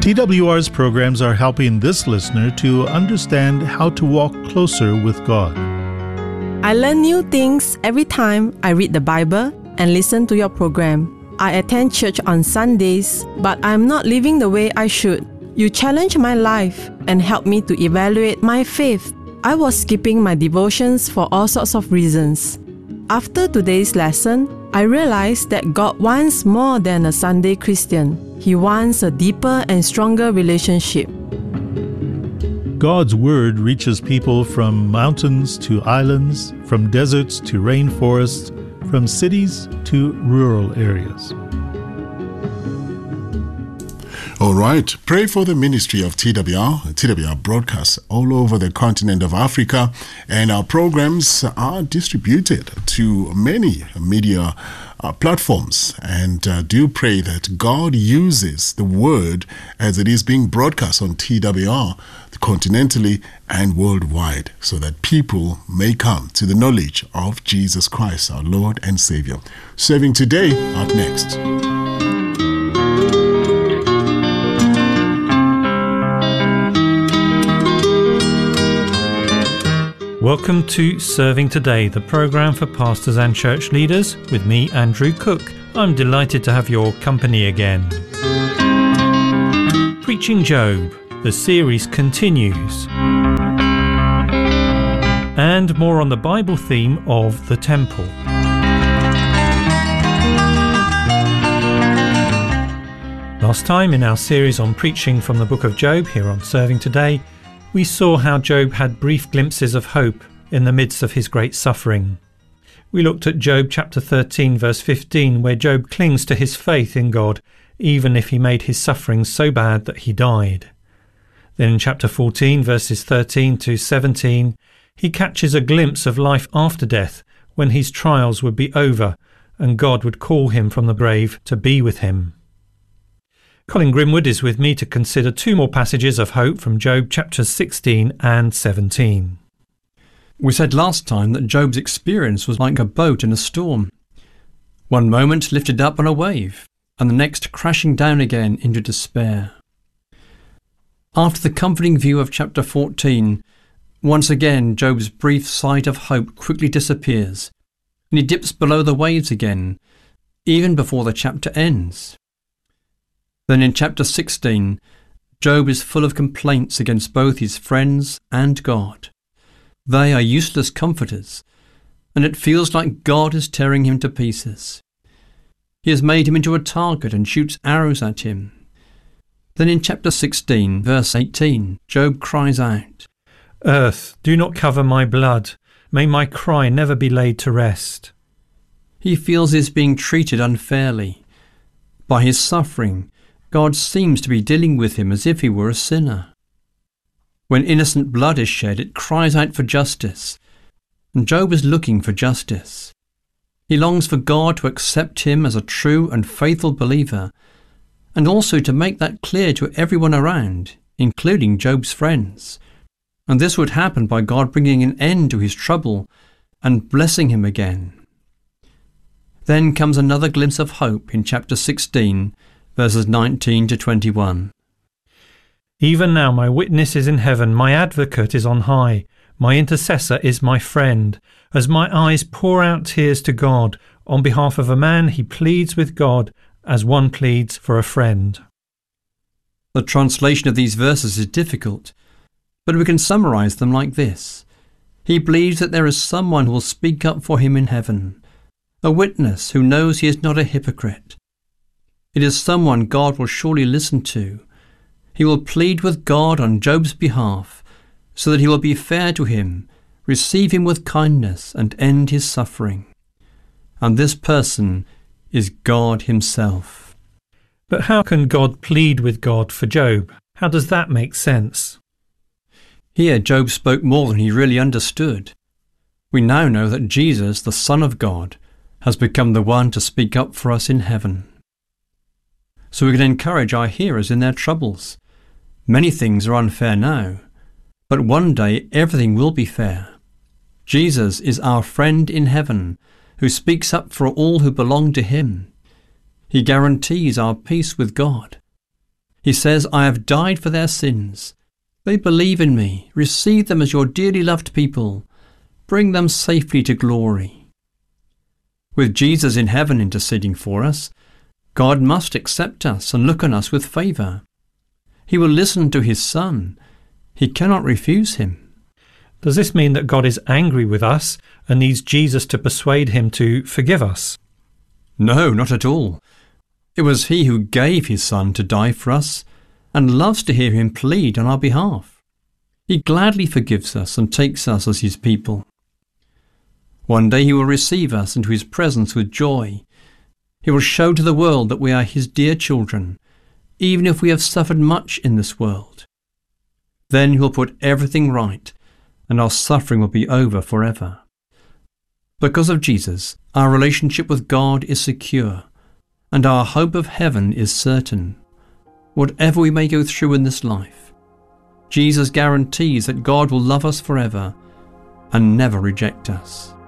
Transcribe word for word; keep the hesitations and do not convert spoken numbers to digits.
T W R's programs are helping this listener to understand how to walk closer with God. I learn new things every time I read the Bible and listen to your program. I attend church on Sundays, but I'm not living the way I should. You challenge my life and help me to evaluate my faith. I was skipping my devotions for all sorts of reasons. After today's lesson, I realized that God wants more than a Sunday Christian. He wants a deeper and stronger relationship. God's Word reaches people from mountains to islands, from deserts to rainforests, from cities to rural areas. All right, pray for the ministry of T W R. T W R broadcasts all over the continent of Africa, and our programs are distributed to many media uh, platforms. And uh, do pray that God uses the word as it is being broadcast on T W R continentally and worldwide, so that people may come to the knowledge of Jesus Christ, our Lord and Savior. Serving today, up next. Welcome to Serving Today, the programme for pastors and church leaders, with me, Andrew Cook. I'm delighted to have your company again. Preaching Job, the series continues. And more on the Bible theme of the temple. Last time in our series on preaching from the book of Job here on Serving Today, we saw how Job had brief glimpses of hope in the midst of his great suffering. We looked at Job chapter thirteen verse fifteen, where Job clings to his faith in God even if he made his suffering so bad that he died. Then in chapter fourteen verses thirteen to seventeen, he catches a glimpse of life after death, when his trials would be over and God would call him from the grave to be with him. Colin Grimwood is with me to consider two more passages of hope from Job chapters sixteen and seventeen. We said last time that Job's experience was like a boat in a storm. One moment lifted up on a wave, and the next crashing down again into despair. After the comforting view of chapter fourteen, once again Job's brief sight of hope quickly disappears, and he dips below the waves again, even before the chapter ends. Then in chapter sixteen, Job is full of complaints against both his friends and God. They are useless comforters, and it feels like God is tearing him to pieces. He has made him into a target and shoots arrows at him. Then in chapter sixteen, verse eighteen, Job cries out, "Earth, do not cover my blood. May my cry never be laid to rest." He feels he is being treated unfairly. By his suffering, God seems to be dealing with him as if he were a sinner. When innocent blood is shed, it cries out for justice, and Job is looking for justice. He longs for God to accept him as a true and faithful believer, and also to make that clear to everyone around, including Job's friends. And this would happen by God bringing an end to his trouble and blessing him again. Then comes another glimpse of hope in chapter sixteen, verses nineteen to twenty-one. Even now my witness is in heaven, my advocate is on high, my intercessor is my friend. As my eyes pour out tears to God, on behalf of a man he pleads with God as one pleads for a friend. The translation of these verses is difficult, but we can summarize them like this. He believes that there is someone who will speak up for him in heaven, a witness who knows he is not a hypocrite. It is someone God will surely listen to. He will plead with God on Job's behalf, so that he will be fair to him, receive him with kindness, and end his suffering. And this person is God himself. But how can God plead with God for Job? How does that make sense? Here Job spoke more than he really understood. We now know that Jesus, the Son of God, has become the one to speak up for us in heaven. So we can encourage our hearers in their troubles. Many things are unfair now, but one day everything will be fair. Jesus is our friend in heaven, who speaks up for all who belong to him. He guarantees our peace with God. He says, I have died for their sins. They believe in me. Receive them as your dearly loved people. Bring them safely to glory. With Jesus in heaven interceding for us, God must accept us and look on us with favour. He will listen to his Son. He cannot refuse him. Does this mean that God is angry with us and needs Jesus to persuade him to forgive us? No, not at all. It was he who gave his Son to die for us and loves to hear him plead on our behalf. He gladly forgives us and takes us as his people. One day he will receive us into his presence with joy. He will show to the world that we are his dear children, even if we have suffered much in this world. Then he will put everything right, and our suffering will be over forever. Because of Jesus, our relationship with God is secure, and our hope of heaven is certain. Whatever we may go through in this life, Jesus guarantees that God will love us forever and never reject us.